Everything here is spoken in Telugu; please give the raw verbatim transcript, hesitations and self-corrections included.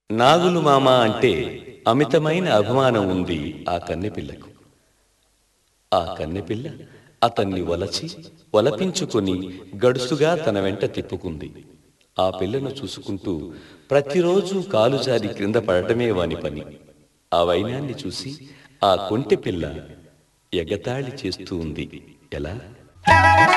నాగులు మామ అంటే అమితమైన అభిమానం ఉంది ఆ కన్నెపిల్లకు. ఆ కన్నెపిల్ల అతన్ని వలచి వలపించుకొని గడుసుగా తన వెంట తిప్పుకుంది. ఆ పిల్లను చూసుకుంటూ ప్రతిరోజూ కాలు జారి క్రింద పడటమే వాని పని. ఆ వైనాన్ని చూసి ఆ కొంటె పిల్ల ఎగతాళి చేస్తూ ఉంది. ఎలా?